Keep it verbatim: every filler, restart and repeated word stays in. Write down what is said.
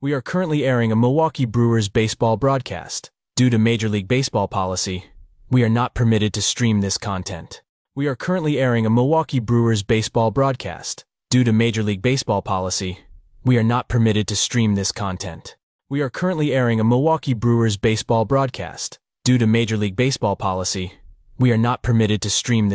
We are currently airing a Milwaukee Brewers baseball broadcast. Due to Major League Baseball policy, we are not permitted to stream this content. We are currently airing a Milwaukee Brewers baseball broadcast. Due to Major League Baseball policy, we are not permitted to stream this content. We are currently airing a Milwaukee Brewers baseball broadcast. Due to Major League Baseball policy, we are not permitted to stream this